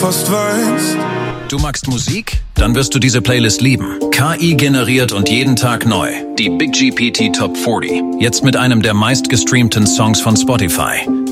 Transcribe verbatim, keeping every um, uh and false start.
fast weinst. Du magst Musik? Dann wirst du diese Playlist lieben. K I generiert und jeden Tag neu. Die Big G P T Top vierzig. Jetzt mit einem der meistgestreamten Songs von Spotify.